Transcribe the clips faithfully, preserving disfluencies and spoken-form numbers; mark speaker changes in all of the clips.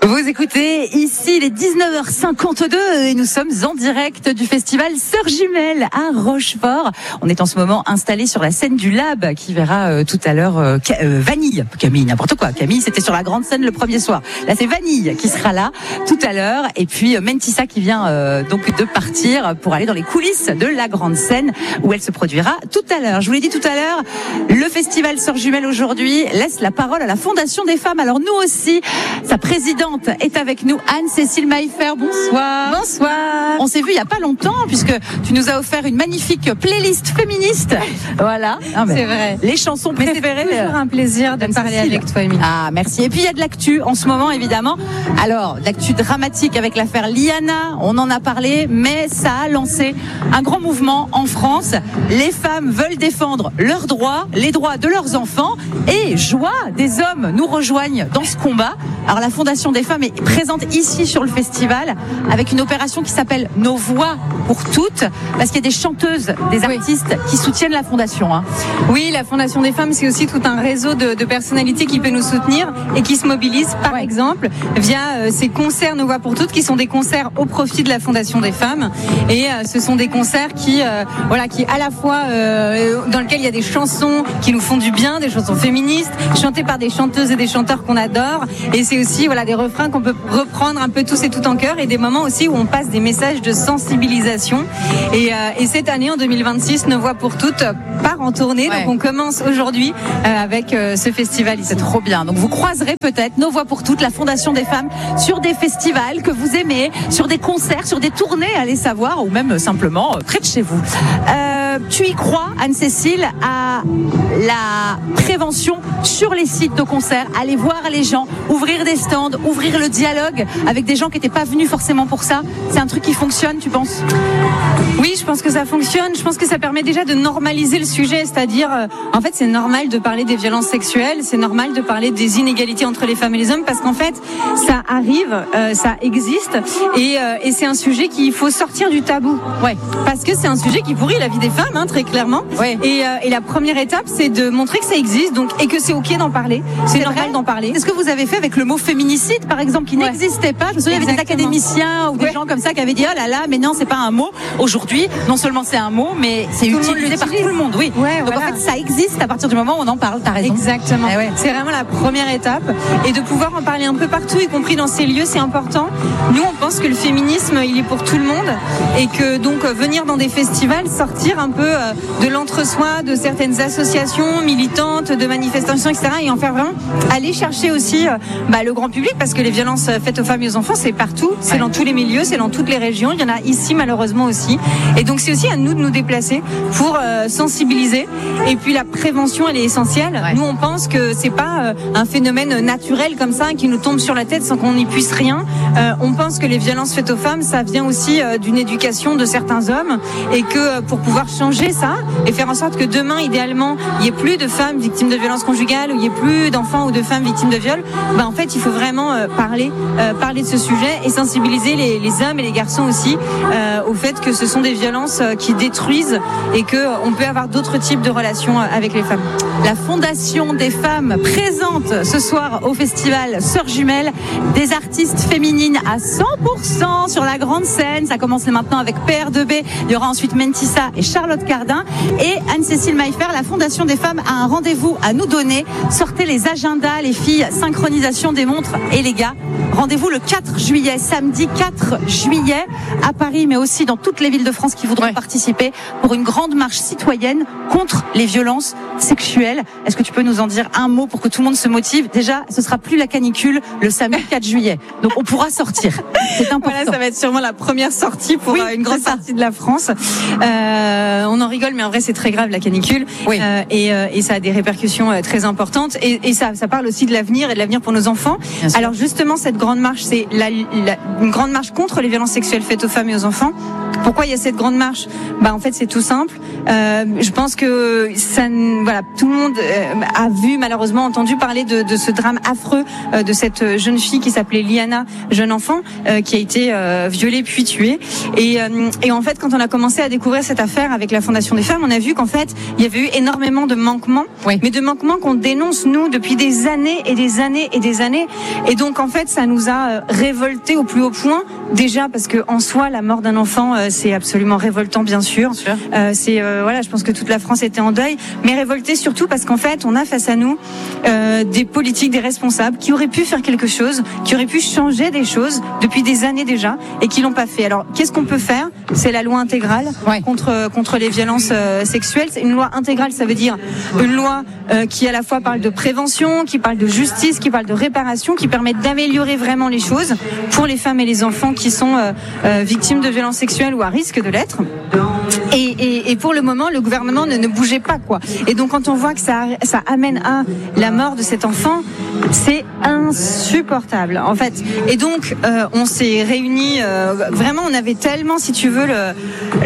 Speaker 1: Vous écoutez ici les dix-neuf heures cinquante-deux et nous sommes en direct du festival Sœurs Jumelles à Rochefort. On est en ce moment installé sur la scène du Lab qui verra euh, tout à l'heure euh, euh, Vanille, Camille, n'importe quoi. Camille, c'était sur la grande scène le premier soir. Là, c'est Vanille qui sera là tout à l'heure et puis euh, Mentissa qui vient euh, donc de partir pour aller dans les coulisses de la grande scène où elle se produira tout à l'heure. Je vous l'ai dit tout à l'heure, le festival Sœurs Jumelles aujourd'hui laisse la parole à la Fondation des femmes. Alors nous aussi, sa présidente est avec nous, Anne-Cécile Maillefer. Bonsoir.
Speaker 2: Bonsoir.
Speaker 1: On s'est vu il y a pas longtemps puisque tu nous as offert une magnifique playlist féministe. Voilà.
Speaker 2: Ah ben, c'est vrai.
Speaker 1: Les chansons préférées.
Speaker 2: C'est toujours un plaisir de parler avec toi, Émilie.
Speaker 1: Ah, merci. Et puis il y a de l'actu en ce moment, évidemment. Alors, l'actu dramatique avec l'affaire Liana, on en a parlé, mais ça a lancé un grand mouvement en France. Les femmes veulent défendre leurs droits, les droits de leurs enfants, et joie, des hommes nous rejoignent dans ce combat. Alors la Fondation des femmes est présente ici sur le festival avec une opération qui s'appelle Nos voix pour toutes, parce qu'il y a des chanteuses, des artistes oui. qui soutiennent la Fondation. Hein.
Speaker 2: Oui, la Fondation des femmes, c'est aussi tout un réseau de, de personnalités qui peut nous soutenir et qui se mobilisent, par ouais. exemple, via euh, ces concerts Nos voix pour toutes, qui sont des concerts au profit de la Fondation des femmes. Et euh, ce sont des concerts qui, euh, voilà, qui à la fois euh, dans lesquels il y a des chansons qui nous font du bien, des chansons féministes, chantées par des chanteuses et des chanteurs qu'on adore. Et c'est aussi voilà des refrains qu'on peut reprendre un peu tous et tout en chœur, et des moments aussi où on passe des messages de sensibilisation. Et, euh, et cette année, en deux mille vingt-six, Nos voix pour toutes part en tournée. Ouais. Donc on commence aujourd'hui euh, avec euh, ce festival ici.
Speaker 1: C'est trop bien. Donc vous croiserez peut-être Nos voix pour toutes, la Fondation des femmes, sur des festivals que vous aimez, sur des concerts, sur des tournées, allez savoir, ou même simplement euh, près de chez vous. Euh, tu y crois, Anne-Cécile, à la prévention sur les sites de concerts, aller voir les gens, ouvrir des stands, ouvrir le dialogue avec des gens qui n'étaient pas venus forcément pour ça. C'est un truc qui fonctionne, tu penses ?
Speaker 2: Oui, je pense que ça fonctionne. Je pense que ça permet déjà de normaliser le sujet, c'est-à-dire, euh, en fait, c'est normal de parler des violences sexuelles, c'est normal de parler des inégalités entre les femmes et les hommes, parce qu'en fait, ça arrive, euh, ça existe, et, euh, et c'est un sujet qu'il faut sortir du tabou.
Speaker 1: Ouais.
Speaker 2: Parce que c'est un sujet qui pourrit la vie des femmes, hein, très clairement. Ouais. Et, euh, et la première étape, c'est de montrer que ça existe, donc, et que c'est ok d'en parler. C'est, c'est normal d'en parler.
Speaker 1: C'est ce que vous avez fait avec le mot féminicide, par exemple, qui ouais. n'existait pas. Je me souviens, il y avait des académiciens ou des ouais. gens comme ça qui avaient dit oh là là, mais non, c'est pas un mot. Aujourd'hui, non seulement c'est un mot, mais c'est tout utilisé par tout le monde. Oui.
Speaker 2: Ouais,
Speaker 1: donc
Speaker 2: voilà.
Speaker 1: en fait, ça existe à partir du moment où on en parle. T'as raison.
Speaker 2: Exactement. Eh ouais. C'est vraiment la première étape, et de pouvoir en parler un peu partout, y compris dans ces lieux, c'est important. Nous, on pense que le féminisme, il est pour tout le monde, et que donc venir dans des festivals, sortir un peu de l'entre-soi, de certaines associations militantes, de manifestations, et cetera, et en faire vraiment aller chercher aussi bah, le grand public, parce que les violences faites aux femmes et aux enfants, c'est partout, c'est ouais. dans tous les milieux, c'est dans toutes les régions, il y en a ici malheureusement aussi, et donc c'est aussi à nous de nous déplacer pour euh, sensibiliser. Et puis la prévention, elle est essentielle. Ouais. Nous, on pense que c'est pas euh, un phénomène naturel comme ça qui nous tombe sur la tête sans qu'on n'y puisse rien. Euh, on pense que les violences faites aux femmes, ça vient aussi euh, d'une éducation de certains hommes, et que euh, pour pouvoir changer ça et faire en sorte que demain, idéalement, il y ait plus de femmes victimes de violences conjugales, ou il y ait plus d'enfants ou de femmes victimes de viol, bah en fait, il faut vraiment euh, parler, euh, parler de ce sujet et sensibiliser les, les hommes et les garçons aussi euh, au fait que ce sont des violences euh, qui détruisent, et que euh, on peut avoir d'autres types de relations euh, avec les femmes.
Speaker 1: La Fondation des femmes présente ce soir au festival Sœurs Jumelles des artistes féminines à cent pour cent sur la grande scène. Ça commence maintenant avec P R deux B. Il y aura ensuite Mentissa et Charlotte Cardin. Et Anne-Cécile Maillefer, la Fondation des femmes a un rendez-vous à nous donner. Sortez les agendas, les filles, synchronisation des montres, et les gars. Rendez-vous le quatre juillet, samedi quatre juillet à Paris, mais aussi dans toutes les villes de France qui voudront ouais. participer pour une grande marche citoyenne contre les violences sexuelles. Est-ce que tu peux nous en dire un mot pour que tout le monde se motive ? Déjà, ce sera plus la canicule le samedi quatre juillet, donc on pourra sortir. C'est important.
Speaker 2: Voilà, ça va être sûrement la première sortie pour oui, une grande partie de la France. Euh, on en rigole, mais en vrai, c'est très grave la canicule. Oui. Euh, et, euh, et ça a des répercussions euh, très importantes. Et, et ça, ça parle aussi de l'avenir et de l'avenir pour nos enfants. Alors justement, cette grande marche, c'est la, la, une grande marche contre les violences sexuelles faites aux femmes et aux enfants. Pourquoi il y a cette grande marche? Bah en fait c'est tout simple. Euh, je pense que ça, voilà, tout le monde euh, a vu malheureusement entendu parler de, de ce drame affreux euh, de cette jeune fille qui s'appelait Liana, jeune enfant, euh, qui a été euh, violée puis tuée. Et, euh, et en fait, quand on a commencé à découvrir cette affaire avec la Fondation des femmes, on a vu qu'en fait il y avait eu énormément de manquements, oui. mais de manquements qu'on dénonce nous depuis des années et des années et des années. Et donc en fait, ça nous a euh, révoltés au plus haut point. Déjà parce que en soi, la mort d'un enfant, euh, c'est absolument révoltant, bien sûr. Bien sûr. Euh, c'est euh, voilà, je pense que toute la France était en deuil, mais révolté surtout parce qu'en fait, on a face à nous euh, des politiques, des responsables qui auraient pu faire quelque chose, qui auraient pu changer des choses depuis des années déjà et qui l'ont pas fait. Alors, qu'est-ce qu'on peut faire? C'est la loi intégrale ouais. contre contre les violences euh, sexuelles. C'est une loi intégrale, ça veut dire une loi euh, qui à la fois parle de prévention, qui parle de justice, qui parle de réparation, qui permet d'améliorer vraiment les choses pour les femmes et les enfants qui sont euh, euh, victimes de violences sexuelles ou à risque de l'être. Et, et, et pour le moment, le gouvernement ne, ne bougeait pas, quoi. Et donc, quand on voit que ça, ça amène à la mort de cet enfant, c'est insupportable, en fait. Et donc, euh, on s'est réunis. Euh, vraiment, on avait tellement, si tu veux, le, le,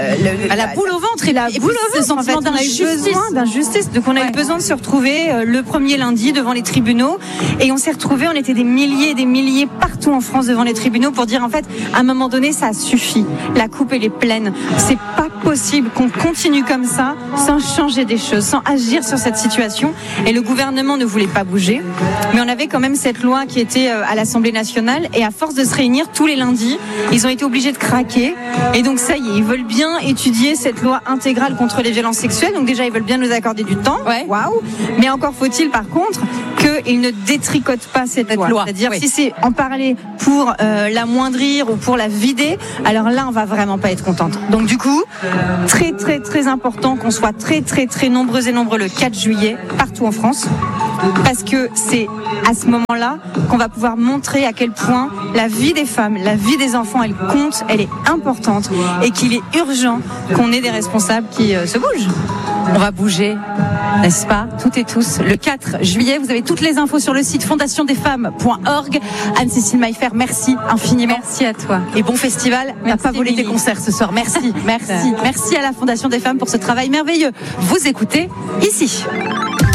Speaker 2: le
Speaker 1: à la boule au ventre et la
Speaker 2: et
Speaker 1: boule au ventre. En fait,
Speaker 2: on a eu besoin d'injustice. Donc, on a ouais. eu besoin de se retrouver euh, le premier lundi devant les tribunaux. Et on s'est retrouvés. On était des milliers, et des milliers partout en France devant les tribunaux pour dire, en fait, à un moment donné, ça suffit. La coupe elle est pleine. C'est pas possible qu'on continue comme ça sans changer des choses, sans agir sur cette situation. Et le gouvernement ne voulait pas bouger, mais on avait quand même cette loi qui était à l'Assemblée nationale et à force de se réunir tous les lundis, ils ont été obligés de craquer et donc ça y est, ils veulent bien étudier cette loi intégrale contre les violences sexuelles. Donc déjà ils veulent bien nous accorder du temps, ouais. waouh. Mais encore faut-il par contre qu'ils ne détricotent pas cette, cette loi. loi. C'est-à-dire oui. si c'est en parler pour euh, l'amoindrir ou pour la vider, alors là on va vraiment pas être contente. Donc du coup, très très très important qu'on soit très très très nombreux et nombreux le quatre juillet partout en France, parce que c'est à ce moment-là qu'on va pouvoir montrer à quel point la vie des femmes, la vie des enfants, elle compte, elle est importante et qu'il est urgent qu'on ait des responsables qui euh, se bougent.
Speaker 1: On va bouger, n'est-ce pas, toutes et tous, le quatre juillet. Vous avez toutes les infos sur le site fondation des femmes point org. Anne-Cécile Maillefer, merci infiniment.
Speaker 2: Merci à toi.
Speaker 1: Et bon festival. T'as pas volé tes concerts ce soir. Merci, merci. Merci à la Fondation des femmes pour ce travail merveilleux. Vous écoutez ici.